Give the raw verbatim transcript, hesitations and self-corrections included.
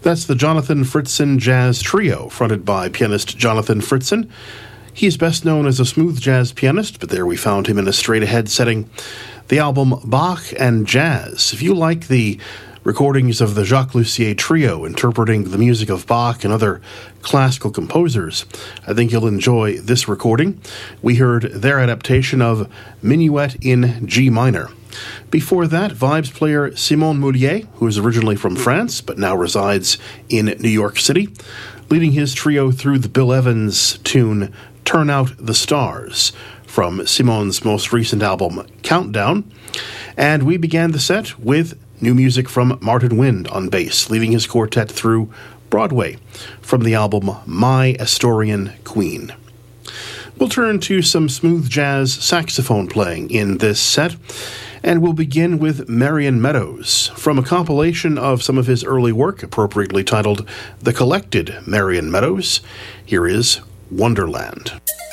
That's the Jonathan Fritzen Jazz Trio, fronted by pianist Jonathan Fritzen. He's best known as a smooth jazz pianist, but there we found him in a straight-ahead setting. The album Bach and Jazz. If you like the recordings of the Jacques Lussier Trio interpreting the music of Bach and other classical composers, I think you'll enjoy this recording. We heard their adaptation of Minuet in G minor. Before that, vibes player Simon Moulier, who is originally from France but now resides in New York City, leading his trio through the Bill Evans tune Turn Out the Stars from Simon's most recent album Countdown. And we began the set with new music from Martin Wind on bass, leading his quartet through Broadway from the album My Astorian Queen. We'll turn to some smooth jazz saxophone playing in this set, and we'll begin with Marion Meadows from a compilation of some of his early work, appropriately titled The Collected Marion Meadows. Here is Wonderland.